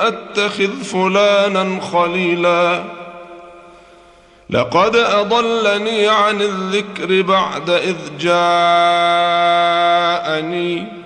أتخذ فلانا خليلا لقد أضلني عن الذكر بعد إذ جاءني